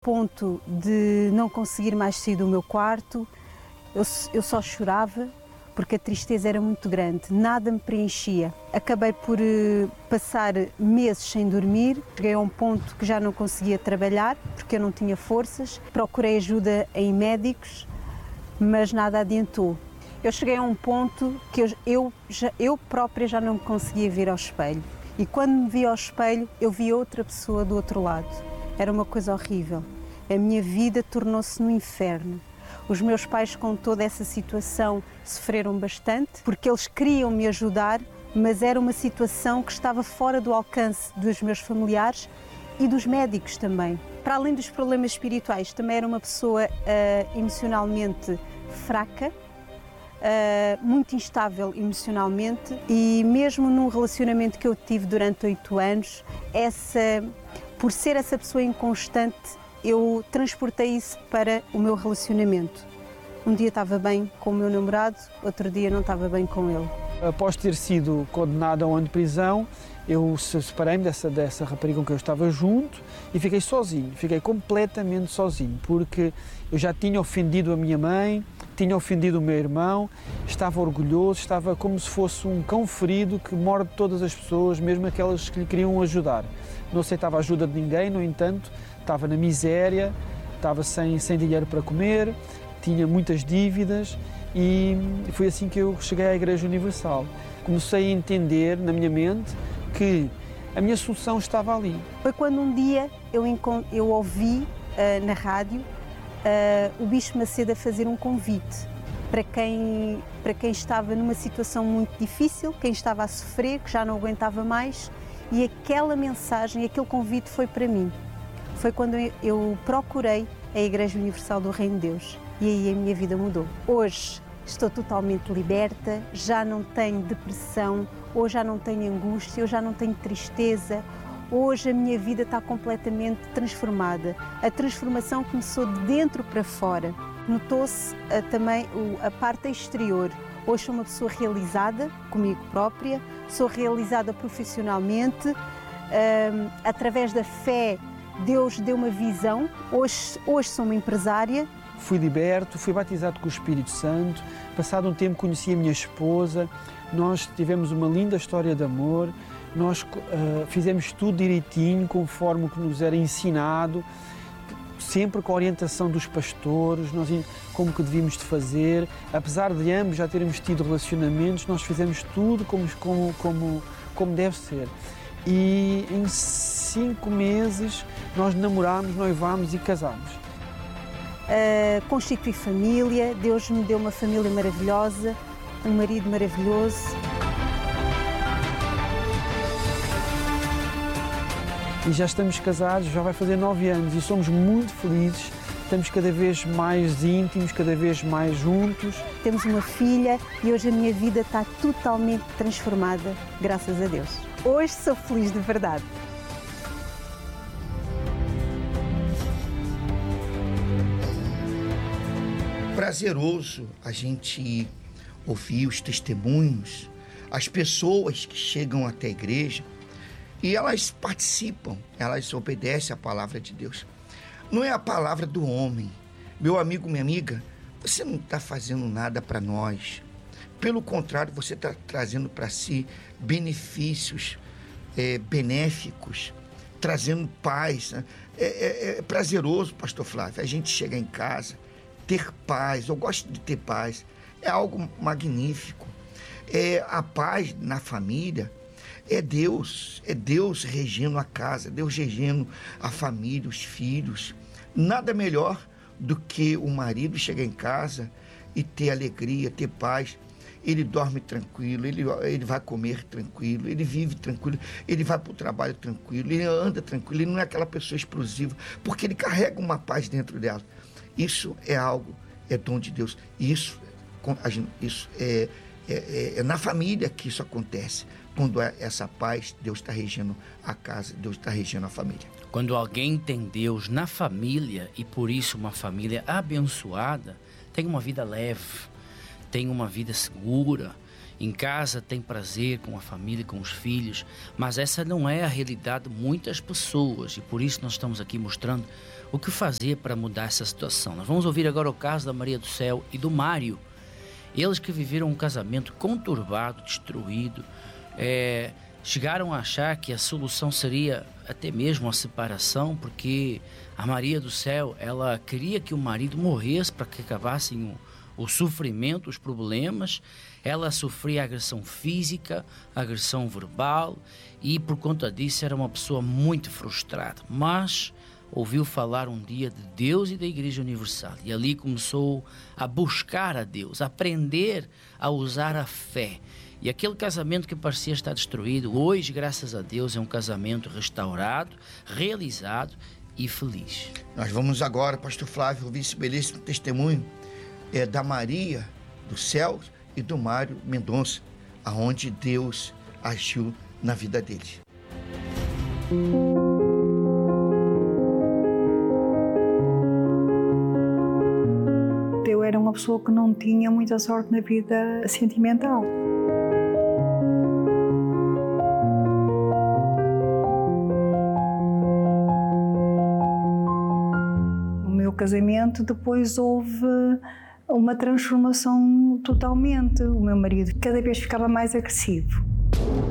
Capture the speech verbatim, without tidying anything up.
Ponto de não conseguir mais sair do meu quarto, eu, eu só chorava porque a tristeza era muito grande, nada me preenchia. Acabei por uh, passar meses sem dormir, cheguei a um ponto que já não conseguia trabalhar porque eu não tinha forças, procurei ajuda em médicos, mas nada adiantou. Eu cheguei a um ponto que eu, eu, já, eu própria já não me conseguia ver ao espelho e quando me vi ao espelho eu vi outra pessoa do outro lado. Era uma coisa horrível. A minha vida tornou-se no inferno. Os meus pais, com toda essa situação, sofreram bastante, porque eles queriam me ajudar, mas era uma situação que estava fora do alcance dos meus familiares e dos médicos também. Para além dos problemas espirituais, também era uma pessoa uh, emocionalmente fraca, uh, muito instável emocionalmente, e mesmo num relacionamento que eu tive durante oito anos, essa... Por ser essa pessoa inconstante, eu transportei isso para o meu relacionamento. Um dia estava bem com o meu namorado, outro dia não estava bem com ele. Após ter sido condenado a um ano de prisão, eu separei-me dessa, dessa rapariga com quem eu estava junto e fiquei sozinho, fiquei completamente sozinho, porque eu já tinha ofendido a minha mãe, tinha ofendido o meu irmão, estava orgulhoso, estava como se fosse um cão ferido que morde todas as pessoas, mesmo aquelas que lhe queriam ajudar. Não aceitava a ajuda de ninguém, no entanto, estava na miséria, estava sem, sem dinheiro para comer, tinha muitas dívidas e foi assim que eu cheguei à Igreja Universal. Comecei a entender na minha mente que a minha solução estava ali. Foi quando um dia eu, eu ouvi uh, na rádio uh, o Bispo Macedo a fazer um convite para quem, para quem estava numa situação muito difícil, quem estava a sofrer, que já não aguentava mais. E aquela mensagem, aquele convite foi para mim. Foi quando eu procurei a Igreja Universal do Reino de Deus e aí a minha vida mudou. Hoje estou totalmente liberta, já não tenho depressão, hoje já não tenho angústia, hoje já não tenho tristeza. Hoje a minha vida está completamente transformada. A transformação começou de dentro para fora. Notou-se uh, também uh, a parte exterior. Hoje sou uma pessoa realizada comigo própria, sou realizada profissionalmente, um, através da fé Deus deu uma visão, hoje, hoje sou uma empresária. Fui liberto, fui batizado com o Espírito Santo, passado um tempo conheci a minha esposa, nós tivemos uma linda história de amor, nós uh, fizemos tudo direitinho, conforme o que nos era ensinado, sempre com a orientação dos pastores, nós, como que devíamos de fazer. Apesar de ambos já termos tido relacionamentos, nós fizemos tudo como, como, como, como deve ser. E em cinco meses nós namorámos, noivámos e casámos. Uh, constituí família, Deus me deu uma família maravilhosa, um marido maravilhoso. E já estamos casados, já vai fazer nove anos e somos muito felizes, estamos cada vez mais íntimos, cada vez mais juntos. Temos uma filha e hoje a minha vida está totalmente transformada, graças a Deus. Hoje sou feliz de verdade. Prazeroso a gente ouvir os testemunhos, as pessoas que chegam até a igreja, e elas participam, elas obedecem à palavra de Deus. Não é a palavra do homem. Meu amigo, minha amiga, você não está fazendo nada para nós. Pelo contrário, você está trazendo para si benefícios é, benéficos, trazendo paz. Né? É, é, é prazeroso, pastor Flávio, a gente chegar em casa, ter paz. Eu gosto de ter paz. É algo magnífico. É a paz na família. É Deus, é Deus regendo a casa, Deus regendo a família, os filhos. Nada melhor do que o marido chegar em casa e ter alegria, ter paz. Ele dorme tranquilo, ele, ele vai comer tranquilo, ele vive tranquilo, ele vai para o trabalho tranquilo, ele anda tranquilo, ele não é aquela pessoa explosiva, porque ele carrega uma paz dentro dela. Isso é algo, é dom de Deus. Isso, isso é, é, é na família que isso acontece. Quando é essa paz, Deus está regendo a casa, Deus está regendo a família. Quando alguém tem Deus na família e por isso uma família abençoada, tem uma vida leve, tem uma vida segura, em casa tem prazer com a família, com os filhos, mas essa não é a realidade de muitas pessoas e por isso nós estamos aqui mostrando o que fazer para mudar essa situação. Nós vamos ouvir agora o caso da Maria do Céu e do Mário. Eles que viveram um casamento conturbado, destruído, é, chegaram a achar que a solução seria até mesmo a separação, porque a Maria do Céu, ela queria que o marido morresse para que acabassem o, o sofrimento, os problemas. Ela sofria agressão física, agressão verbal, e por conta disso era uma pessoa muito frustrada. Mas ouviu falar um dia de Deus e da Igreja Universal, e ali começou a buscar a Deus, a aprender a usar a fé. E aquele casamento que parecia estar destruído, hoje, graças a Deus, é um casamento restaurado, realizado e feliz. Nós vamos agora, pastor Flávio, ouvir esse belíssimo testemunho é, da Maria do Céu e do Mário Mendonça, aonde Deus agiu na vida deles. Eu era uma pessoa que não tinha muita sorte na vida sentimental. No meu casamento depois houve uma transformação totalmente. O meu marido cada vez ficava mais agressivo.